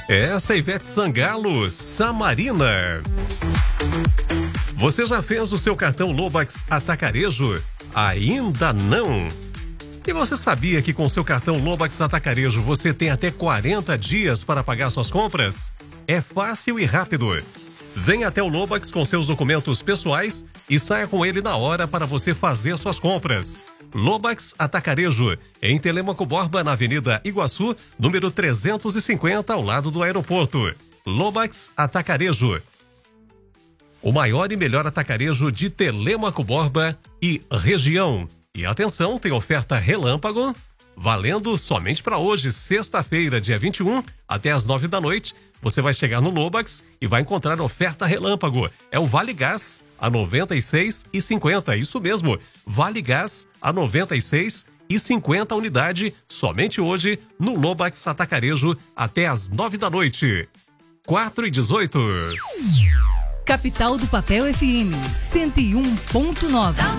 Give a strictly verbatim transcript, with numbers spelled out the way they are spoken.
Essa é Ivete Sangalo, Samarina. Você já fez o seu cartão Lobax Atacarejo? Ainda não? E você sabia que com seu cartão Lobax Atacarejo você tem até quarenta dias para pagar suas compras? É fácil e rápido. Venha até o Lobax com seus documentos pessoais e saia com ele na hora para você fazer suas compras. Lobax Atacarejo, em Telêmaco Borba, na Avenida Iguaçu, número trezentos e cinquenta, ao lado do aeroporto. Lobax Atacarejo. O maior e melhor atacarejo de Telêmaco Borba e região. E atenção, tem oferta relâmpago, valendo somente para hoje, sexta-feira, dia vinte e um, até às nove da noite. Você vai chegar no Lobax e vai encontrar oferta relâmpago. É o Vale Gás a noventa e seis reais e cinquenta centavos. Isso mesmo, Vale Gás a noventa e seis reais e cinquenta centavos unidade, somente hoje no Lobax Atacarejo até às nove da noite. quatro e dezoito. Capital do Papel F M cento e um ponto nove.